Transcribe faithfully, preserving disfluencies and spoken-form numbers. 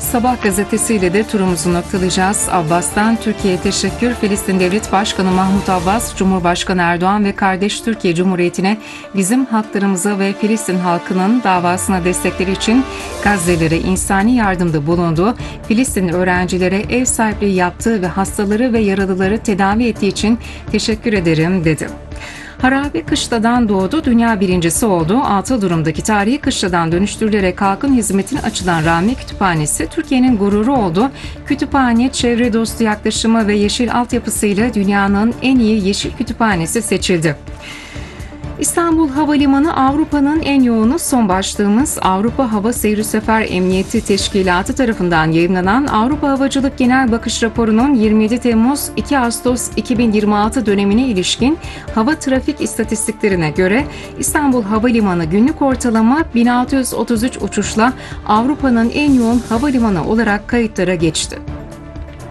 Sabah gazetesiyle de turumuzu noktalayacağız. Abbas'tan Türkiye'ye teşekkür. Filistin Devlet Başkanı Mahmut Abbas, Cumhurbaşkanı Erdoğan ve kardeş Türkiye Cumhuriyeti'ne bizim haklarımıza ve Filistin halkının davasına destekleri için Gazze'lere insani yardımda bulunduğu, Filistin öğrencilere ev sahipliği yaptığı ve hastaları ve yaralıları tedavi ettiği için teşekkür ederim dedi. Harabe kışladan doğdu, dünya birincisi oldu. Atıl durumdaki tarihi kışladan dönüştürülerek halkın hizmetine açılan Rami Kütüphanesi Türkiye'nin gururu oldu. Kütüphane, çevre dostu yaklaşımı ve yeşil altyapısıyla dünyanın en iyi yeşil kütüphanesi seçildi. İstanbul Havalimanı Avrupa'nın en yoğunu son başlığımız. Avrupa Hava Seyri Sefer Emniyeti Teşkilatı tarafından yayımlanan Avrupa Havacılık Genel Bakış Raporu'nun yirmi yedi Temmuz iki Ağustos iki bin yirmi altı dönemine ilişkin hava trafik istatistiklerine göre İstanbul Havalimanı günlük ortalama bin altı yüz otuz üç uçuşla Avrupa'nın en yoğun havalimanı olarak kayıtlara geçti.